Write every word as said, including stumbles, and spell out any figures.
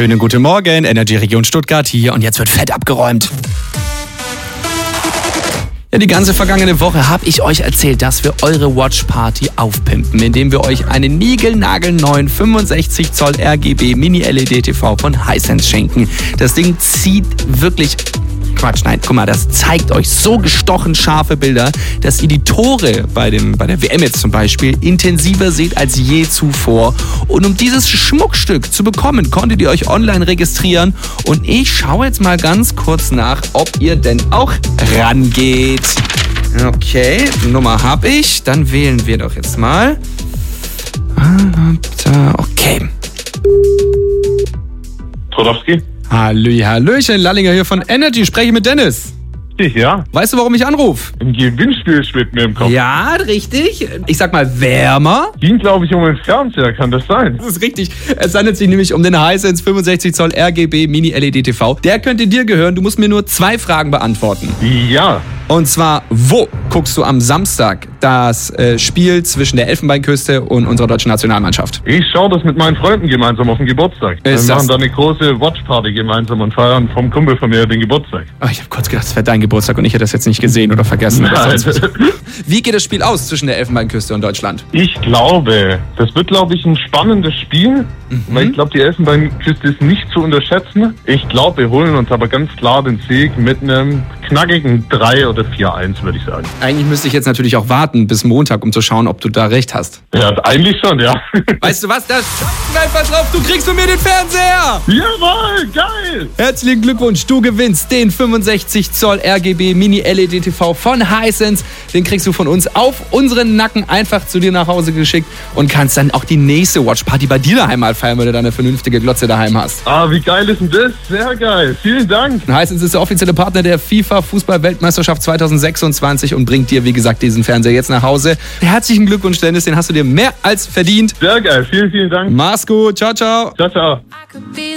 Schönen guten Morgen, Energy Region Stuttgart hier und jetzt wird fett abgeräumt. Ja, die ganze vergangene Woche habe ich euch erzählt, dass wir eure Watchparty aufpimpen, indem wir euch einen niegelnagelneuen fünfundsechzig Zoll R G B Mini-L E D-T V von Hisense schenken. Das Ding zieht wirklich... Quatsch, nein, guck mal, das zeigt euch so gestochen scharfe Bilder, dass ihr die Tore bei, dem, bei der W M jetzt zum Beispiel intensiver seht als je zuvor. Und um dieses Schmuckstück zu bekommen, konntet ihr euch online registrieren. Und ich schaue jetzt mal ganz kurz nach, ob ihr denn auch rangeht. Okay, Nummer habe ich. Dann wählen wir doch jetzt mal. Okay. Trudowski? Hallo, Hallöchen, Lallinger hier von Energy. Spreche ich mit Dennis. Ich, ja. Weißt du, warum ich anrufe? Ein Gewinnspiel schwebt mir im Kopf. Ja, richtig. Ich sag mal wärmer. Ging, glaube ich, um den Fernseher. Kann das sein? Das ist richtig. Es handelt sich nämlich um den Hisense fünfundsechzig Zoll R G B Mini-L E D-T V. Der könnte dir gehören. Du musst mir nur zwei Fragen beantworten. Ja. Und zwar, wo guckst du am Samstag das äh, Spiel zwischen der Elfenbeinküste und unserer deutschen Nationalmannschaft? Ich schaue das mit meinen Freunden gemeinsam auf den Geburtstag. Ist Wir das- machen da eine große Watchparty gemeinsam und feiern vom Kumpel von mir den Geburtstag. Oh, ich habe kurz gedacht, es wäre dein Geburtstag und ich hätte das jetzt nicht gesehen oder vergessen. Oder Nein. sonst was. Wie geht das Spiel aus zwischen der Elfenbeinküste und Deutschland? Ich glaube, das wird, glaube ich, ein spannendes Spiel. Mhm. Weil ich glaube, die Elfenbeinküste ist nicht zu unterschätzen. Ich glaube, wir holen uns aber ganz klar den Sieg mit einem knackigen drei oder vier eins, würde ich sagen. Eigentlich müsste ich jetzt natürlich auch warten bis Montag, um zu schauen, ob du da recht hast. Ja, eigentlich schon, ja. Weißt du was? Das einfach drauf, du kriegst von mir den Fernseher! Jawohl, geil! Herzlichen Glückwunsch, du gewinnst den fünfundsechzig Zoll R G B Mini-L E D-T V von Hisense. Den kriegst du von uns auf unseren Nacken einfach zu dir nach Hause geschickt und kannst dann auch die nächste Watchparty bei dir daheim mal feiern, wenn du da eine vernünftige Glotze daheim hast. Ah, wie geil ist denn das? Sehr geil. Vielen Dank. Hisense ist der offizielle Partner der FIFA Fußball-Weltmeisterschaft zweitausendsechsundzwanzig und bringt dir, wie gesagt, diesen Fernseher jetzt nach Hause. Herzlichen Glückwunsch, Dennis, den hast du dir mehr als verdient. Sehr geil. Vielen, vielen Dank. Mach's gut, ciao, ciao. Ciao, ciao.